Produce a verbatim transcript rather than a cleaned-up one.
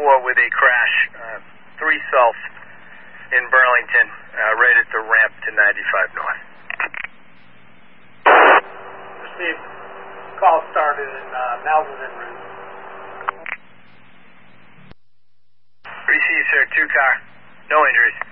four with a crash, uh, three south in Burlington, uh, right at the ramp to ninety-five north. Received. Call started in uh, Malvern en route. Received, sir. Two car. No injuries.